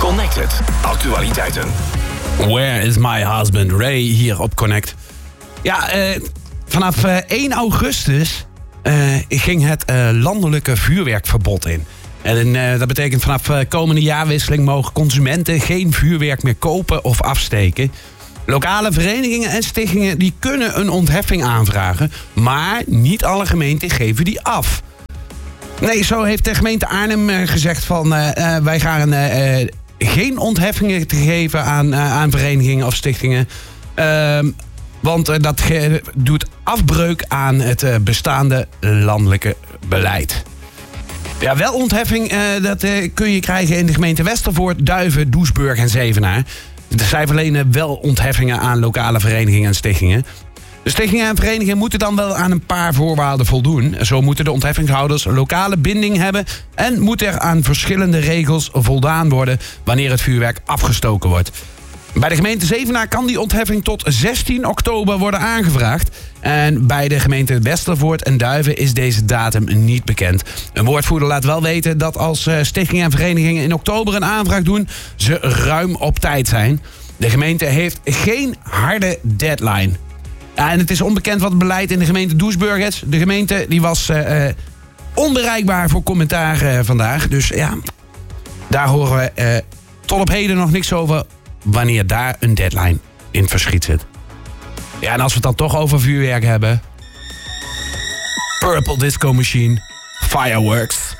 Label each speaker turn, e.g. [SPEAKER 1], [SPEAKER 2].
[SPEAKER 1] Connected. Actualiteiten.
[SPEAKER 2] Where is my husband? Ray hier op Connect. Ja, vanaf 1 augustus ging het landelijke vuurwerkverbod in. En dat betekent vanaf komende jaarwisseling mogen consumenten geen vuurwerk meer kopen of afsteken. Lokale verenigingen en stichtingen die kunnen een ontheffing aanvragen, maar niet alle gemeenten geven die af. Nee, zo heeft de gemeente Arnhem gezegd van wij gaan geen ontheffingen te geven aan verenigingen of stichtingen. Want dat doet afbreuk aan het bestaande landelijke beleid. Ja, wel ontheffing, dat kun je krijgen in de gemeente Westervoort, Duiven, Doesburg en Zevenaar. Zij verlenen wel ontheffingen aan lokale verenigingen en stichtingen. De stichtingen en verenigingen moeten dan wel aan een paar voorwaarden voldoen. Zo moeten de ontheffingshouders lokale binding hebben en moet er aan verschillende regels voldaan worden wanneer het vuurwerk afgestoken wordt. Bij de gemeente Zevenaar kan die ontheffing tot 16 oktober worden aangevraagd. En bij de gemeente Westervoort en Duiven is deze datum niet bekend. Een woordvoerder laat wel weten dat als stichtingen en verenigingen in oktober een aanvraag doen, ze ruim op tijd zijn. De gemeente heeft geen harde deadline. Ja, en het is onbekend wat het beleid in de gemeente Doesburg is. De gemeente die was onbereikbaar voor commentaar vandaag. Dus ja, daar horen we tot op heden nog niks over wanneer daar een deadline in verschiet zit. Ja, en als we het dan toch over vuurwerk hebben. Purple Disco Machine, Fireworks.